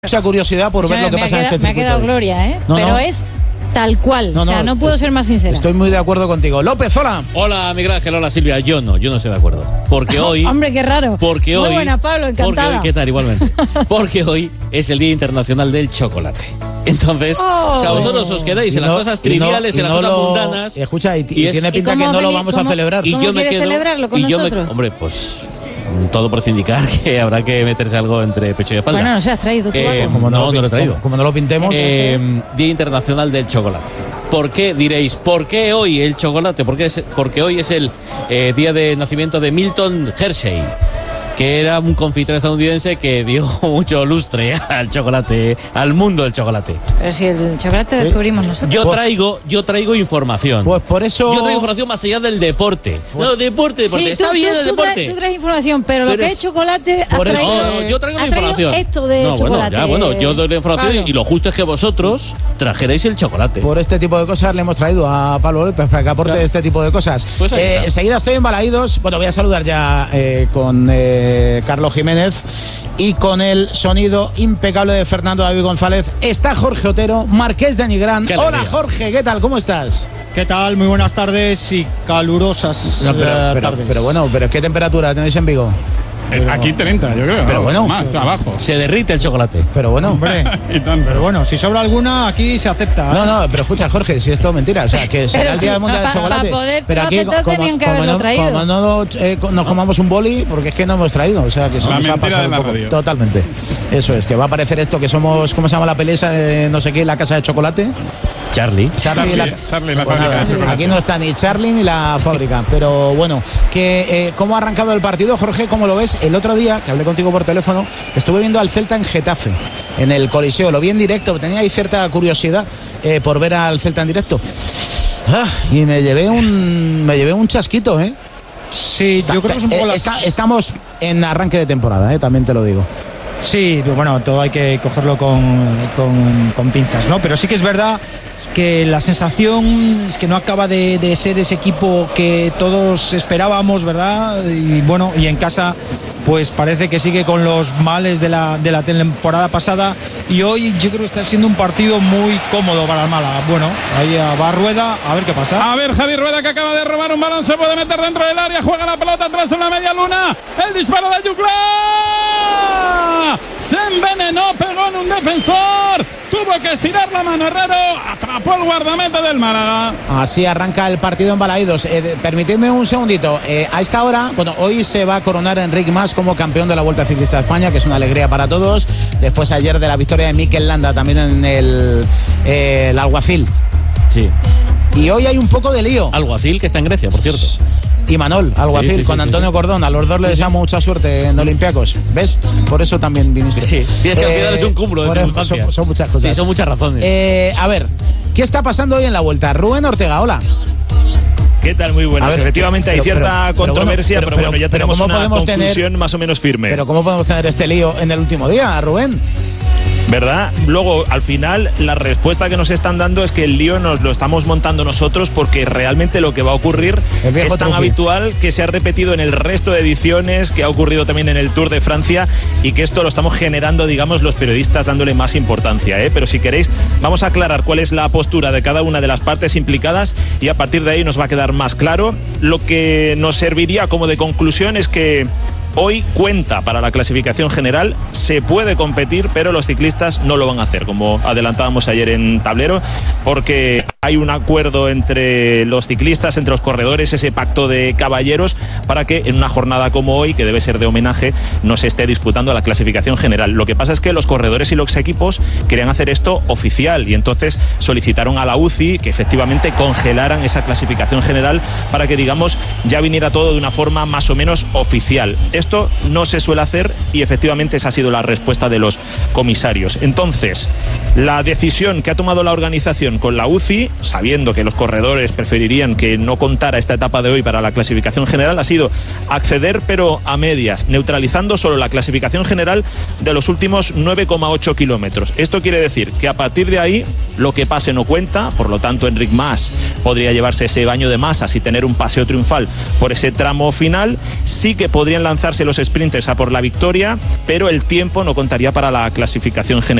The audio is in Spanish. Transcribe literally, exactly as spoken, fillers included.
Mucha curiosidad por o sea, ver lo que pasa queda, en este circuito. Me ha quedado gloria, ¿eh? No, Pero no. es tal cual, no, o sea, no, no puedo ser más sincera. Estoy muy de acuerdo contigo. López, hola. Hola, Miguel Ángel, hola Silvia. Yo no, yo no estoy de acuerdo. Porque hoy... Hombre, qué raro. Porque muy hoy, buena, Pablo, encantada. Porque hoy, ¿qué tal? Igualmente. Porque hoy es el Día Internacional del Chocolate. Entonces, oh. o sea, vosotros os quedáis en no, las cosas triviales, no, en las no cosas lo, mundanas. Escucha, y, y, y tiene pinta que no lo vamos cómo, a celebrar. ¿Cómo y yo me quieres quedo, celebrarlo con y yo nosotros? Me, hombre, pues... todo por indicar que habrá que meterse algo entre pecho y espalda. Bueno, no se has traído, eh, como no, no, no lo he traído. Como, como no lo pintemos. Eh, Día Internacional del Chocolate. ¿Por qué, diréis, por qué hoy el chocolate? Porque, es, porque hoy es el eh, día de nacimiento de Milton Hershey, que era un confitero estadounidense que dio mucho lustre al chocolate, al mundo del chocolate. Pero si el chocolate ¿Sí? descubrimos nosotros. Yo traigo, yo traigo información. Pues por eso... Yo traigo información más allá del deporte. Pues... No, deporte, deporte. Sí, Está tú, bien tú, el tú deporte. Traes, tú traes información, pero, pero lo que es, es chocolate... Por has traído, no, no, yo traigo la información. Esto de no, chocolate. Bueno, ya, bueno, yo doy la información Pablo. Y lo justo es que vosotros trajerais el chocolate. Por este tipo de cosas le hemos traído a Pablo López para que aporte claro. este tipo de cosas. Pues eh, enseguida estoy en Balaídos. Bueno, voy a saludar ya eh, con eh, Carlos Jiménez. Y con el sonido impecable de Fernando David González está Jorge Otero, Marqués de Nigrán. Hola Jorge, ¿qué tal? ¿Cómo estás? ¿Qué tal? Muy buenas tardes y calurosas no, pero, uh, pero, tardes. Pero bueno, pero ¿qué temperatura tenéis en Vigo? Pero, aquí treinta, yo creo. Pero bueno, más pero, abajo. Se derrite el chocolate. Pero bueno, hombre. Pero bueno, si sobra alguna, aquí se acepta. No, no, pero escucha, Jorge, si esto es mentira. O sea, que será el Día del Mundial del Chocolate. Para poder pero aquí, como, como, como, no, como no eh, nos comamos un boli, porque es que no hemos traído. O sea, que se la nos ha pasado un poco. Radio. Totalmente. Eso es, que va a aparecer esto que somos, ¿cómo se llama la pelea de no sé qué, la casa de chocolate? Charlie. Charlie, Charlie, la, la, Charlie, la pues fábrica nada, de chocolate. Aquí no está ni Charlie ni la fábrica. Pero bueno, que eh, ¿cómo ha arrancado el partido, Jorge? ¿Cómo lo ves? El otro día, que hablé contigo por teléfono, estuve viendo al Celta en Getafe, en el Coliseo. Lo vi en directo, tenía ahí cierta curiosidad eh, por ver al Celta en directo. Ah, y me llevé un me llevé un chasquito, ¿eh? Sí, yo creo que es un poco eh, la... está, estamos en arranque de temporada, ¿eh? También te lo digo. Sí, bueno, todo hay que cogerlo con, con, con pinzas, ¿no? Pero sí que es verdad que la sensación es que no acaba de, de ser ese equipo que todos esperábamos, ¿verdad? Y bueno, y en casa pues parece que sigue con los males de la, de la temporada pasada y hoy yo creo que está siendo un partido muy cómodo para el Málaga. Bueno, ahí va Rueda, a ver qué pasa. A ver, Javi Rueda, que acaba de robar un balón, se puede meter dentro del área, juega la pelota atrás en la media luna, el disparo de Yuclá, se envenenó, pegó en un defensor, tuvo que estirar la mano Herrero, atrapó el guardameta del Málaga. Así arranca el partido en Balaídos. Eh, permitidme un segundito, eh, a esta hora, bueno, hoy se va a coronar Enric Mas como campeón de la Vuelta Ciclista de España, que es una alegría para todos, después ayer de la victoria de Mikel Landa también en el, eh, el Alguacil. Sí. Y hoy hay un poco de lío. Alguacil, que está en Grecia, por cierto. Y Manol, Alguacil, sí, sí, con sí, Antonio sí. Cordón. A los dos les deseamos mucha suerte en Olympiacos. ¿Ves? Por eso también viniste. Sí, sí, es que al final eh, es un cúmulo de circunstancias. Son, son muchas cosas. Sí, son muchas razones. Eh, a ver, ¿qué está pasando hoy en la Vuelta? Rubén Ortega, hola. ¿Qué tal? Muy buenas. Ver, Efectivamente pero, hay cierta pero, controversia, pero, pero, pero bueno, ya tenemos una conclusión tener, más o menos firme. Pero ¿cómo podemos tener este lío en el último día, Rubén? ¿Verdad? Luego, al final, la respuesta que nos están dando es que el lío nos lo estamos montando nosotros porque realmente lo que va a ocurrir es tan truqui. habitual que se ha repetido en el resto de ediciones, que ha ocurrido también en el Tour de Francia y que esto lo estamos generando, digamos, los periodistas dándole más importancia, ¿eh? Pero si queréis, vamos a aclarar cuál es la postura de cada una de las partes implicadas y a partir de ahí nos va a quedar más claro. Lo que nos serviría como de conclusión es que hoy cuenta para la clasificación general, se puede competir, pero los ciclistas no lo van a hacer, como adelantábamos ayer en Tablero, porque hay un acuerdo entre los ciclistas, entre los corredores, ese pacto de caballeros, para que en una jornada como hoy, que debe ser de homenaje, no se esté disputando la clasificación general. Lo que pasa es que los corredores y los equipos querían hacer esto oficial y entonces solicitaron a la U C I que efectivamente congelaran esa clasificación general para que, digamos, ya viniera todo de una forma más o menos oficial. Esto no se suele hacer y efectivamente esa ha sido la respuesta de los comisarios. Entonces, La decisión que ha tomado la organización con la U C I, sabiendo que los corredores preferirían que no contara esta etapa de hoy para la clasificación general, ha sido acceder pero a medias, neutralizando solo la clasificación general de los últimos nueve coma ocho kilómetros. Esto quiere decir que a partir de ahí lo que pase no cuenta, por lo tanto Enric Mas podría llevarse ese baño de masas y tener un paseo triunfal por ese tramo final. Sí que podrían lanzarse los sprinters a por la victoria, pero el tiempo no contaría para la clasificación general.